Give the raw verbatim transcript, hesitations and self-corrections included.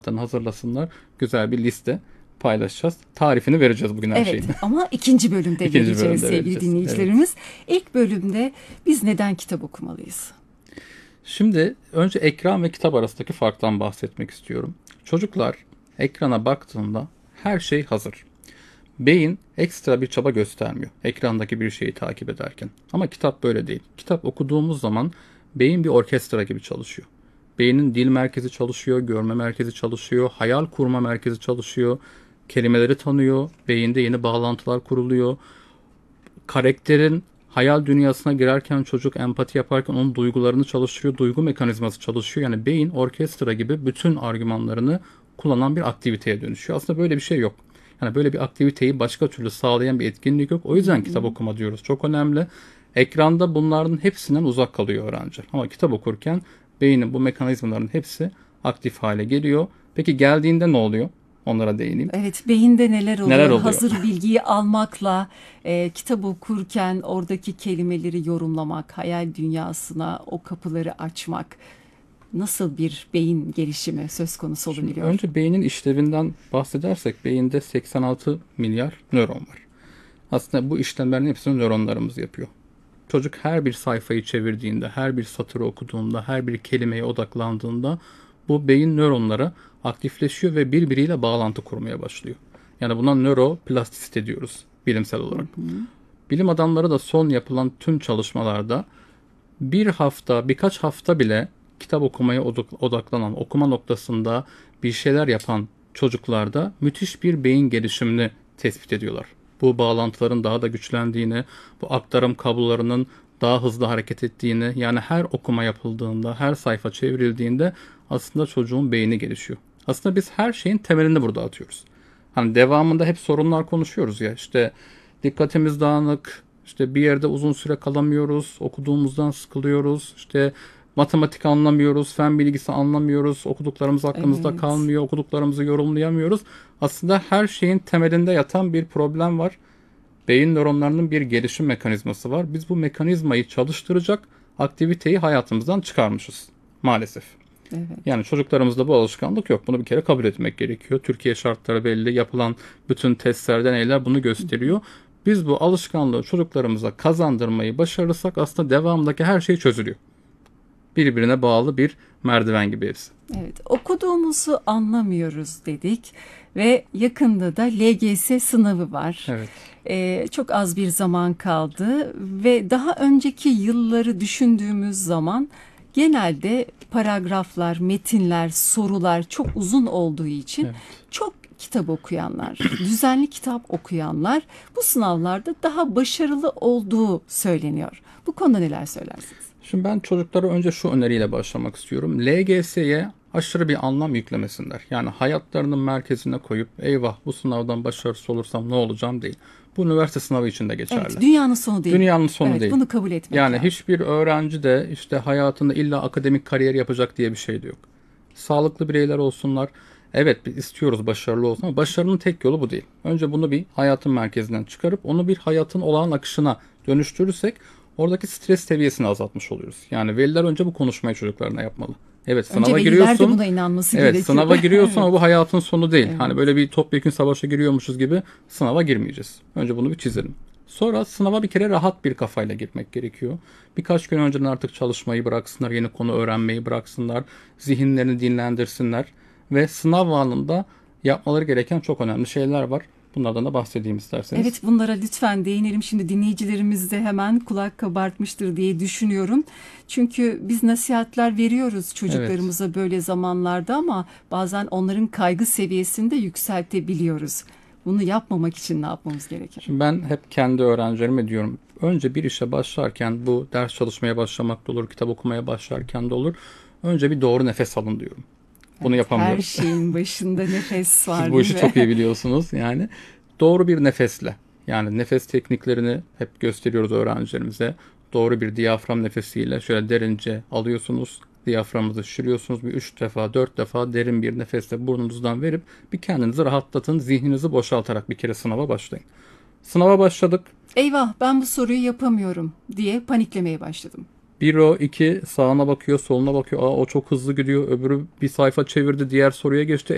hazırlasınlar. Güzel bir liste paylaşacağız. Tarifini vereceğiz bugün her Evet, şeyin. ama ikinci bölümde İkinci vereceğiz bölümde sevgili vereceğiz. dinleyicilerimiz. İlk bölümde biz neden kitap okumalıyız? Şimdi önce ekran ve kitap arasındaki farktan bahsetmek istiyorum. Çocuklar ekrana baktığında her şey hazır. Beyin ekstra bir çaba göstermiyor ekrandaki bir şeyi takip ederken. Ama kitap böyle değil. Kitap okuduğumuz zaman beyin bir orkestra gibi çalışıyor. Beynin dil merkezi çalışıyor, görme merkezi çalışıyor, hayal kurma merkezi çalışıyor, kelimeleri tanıyor, beyinde yeni bağlantılar kuruluyor. Karakterin hayal dünyasına girerken çocuk empati yaparken onun duygularını çalıştırıyor, duygu mekanizması çalışıyor. Yani beyin orkestra gibi bütün argümanlarını kullanan bir aktiviteye dönüşüyor. Aslında böyle bir şey yok. Yani böyle bir aktiviteyi başka türlü sağlayan bir etkinlik yok. O yüzden hmm. kitap okuma diyoruz. Çok önemli. Ekranda bunların hepsinden uzak kalıyor öğrenci. Ama kitap okurken beynin bu mekanizmaların hepsi aktif hale geliyor. Peki geldiğinde ne oluyor? Onlara değineyim. Evet, beyinde neler oluyor? Neler oluyor? Hazır bilgiyi almakla, e, kitap okurken oradaki kelimeleri yorumlamak, hayal dünyasına o kapıları açmak, nasıl bir beyin gelişimi söz konusu olabiliyor? Önce beynin işlevinden bahsedersek beyinde seksen altı milyar nöron var. Aslında bu işlemlerin hepsini nöronlarımız yapıyor. Çocuk her bir sayfayı çevirdiğinde, her bir satırı okuduğunda, her bir kelimeye odaklandığında bu beyin nöronları aktifleşiyor ve birbiriyle bağlantı kurmaya başlıyor. Yani buna nöroplastisite diyoruz bilimsel olarak. Hı hı. Bilim adamları da son yapılan tüm çalışmalarda bir hafta, birkaç hafta bile kitap okumaya odaklanan, okuma noktasında bir şeyler yapan çocuklarda müthiş bir beyin gelişimini tespit ediyorlar. Bu bağlantıların daha da güçlendiğini, bu aktarım kablolarının daha hızlı hareket ettiğini, yani her okuma yapıldığında, her sayfa çevrildiğinde aslında çocuğun beyni gelişiyor. Aslında biz her şeyin temelini burada atıyoruz. Hani devamında hep sorunlar konuşuyoruz ya, işte dikkatimiz dağınık, işte bir yerde uzun süre kalamıyoruz, okuduğumuzdan sıkılıyoruz, işte matematik anlamıyoruz, fen bilgisi anlamıyoruz, okuduklarımız aklımızda evet. kalmıyor, okuduklarımızı yorumlayamıyoruz. Aslında her şeyin temelinde yatan bir problem var. Beyin nöronlarının bir gelişim mekanizması var. Biz bu mekanizmayı çalıştıracak aktiviteyi hayatımızdan çıkarmışız maalesef. Evet. Yani çocuklarımızda bu alışkanlık yok. Bunu bir kere kabul etmek gerekiyor. Türkiye şartları belli. Yapılan bütün testler, deneyler bunu gösteriyor. Biz bu alışkanlığı çocuklarımıza kazandırmayı başarırsak aslında devamındaki her şey çözülüyor. Birbirine bağlı bir merdiven gibi hepsi. Evet, okuduğumuzu anlamıyoruz dedik ve yakında da L G S sınavı var. Evet. Ee, çok az bir zaman kaldı ve daha önceki yılları düşündüğümüz zaman genelde paragraflar, metinler, sorular çok uzun olduğu için evet. çok kitap okuyanlar, düzenli kitap okuyanlar bu sınavlarda daha başarılı olduğu söyleniyor. Bu konuda neler söylersiniz? Şimdi ben çocuklara önce şu öneriyle başlamak istiyorum. L G S'ye aşırı bir anlam yüklemesinler. Yani hayatlarının merkezine koyup eyvah bu sınavdan başarısız olursam ne olacağım değil. Bu üniversite sınavı için de geçerli. Evet, dünyanın sonu değil. Dünyanın sonu evet, değil. Bunu kabul etmek Yani lazım. hiçbir öğrenci de işte hayatında illa akademik kariyer yapacak diye bir şey de yok. Sağlıklı bireyler olsunlar. Evet biz istiyoruz başarılı olsun ama başarının tek yolu bu değil. Önce bunu bir hayatın merkezinden çıkarıp onu bir hayatın olağan akışına dönüştürürsek oradaki stres seviyesini azaltmış oluyoruz. Yani veliler önce bu konuşmayı çocuklarına yapmalı. Evet sınava önce giriyorsun. Önce buna inanması evet, gerekiyor. Sınava giriyorsun evet. ama bu hayatın sonu değil. Evet. Hani böyle bir topyekün savaşa giriyormuşuz gibi sınava girmeyeceğiz. Önce bunu bir çizelim. Sonra sınava bir kere rahat bir kafayla girmek gerekiyor. Birkaç gün önceden artık çalışmayı bıraksınlar, yeni konu öğrenmeyi bıraksınlar, zihinlerini dinlendirsinler ve sınav anında yapmaları gereken çok önemli şeyler var. Bunlardan da bahsedeyim isterseniz. Evet bunlara lütfen değinelim. Şimdi dinleyicilerimiz de hemen kulak kabartmıştır diye düşünüyorum. Çünkü biz nasihatler veriyoruz çocuklarımıza evet. böyle zamanlarda ama bazen onların kaygı seviyesini de yükseltebiliyoruz. Bunu yapmamak için ne yapmamız gerekir? Şimdi ben hep kendi öğrencilerime diyorum. Önce bir işe başlarken bu ders çalışmaya başlamak da olur, kitap okumaya başlarken de olur. Önce bir doğru nefes alın diyorum. Bunu evet, yapamıyoruz. Her şeyin başında nefes var. Siz bu işi çok iyi biliyorsunuz. Yani doğru bir nefesle. Yani nefes tekniklerini hep gösteriyoruz öğrencilerimize. Doğru bir diyafram nefesiyle şöyle derince alıyorsunuz. Diyaframınızı şişiriyorsunuz. Bir üç defa, dört defa derin bir nefesle burnunuzdan verip bir kendinizi rahatlatın. Zihninizi boşaltarak bir kere sınava başlayın. Sınava başladık. Eyvah ben bu soruyu yapamıyorum diye paniklemeye başladım. Bir o, iki sağına bakıyor, soluna bakıyor. Aa o çok hızlı gidiyor. Öbürü bir sayfa çevirdi, diğer soruya geçti.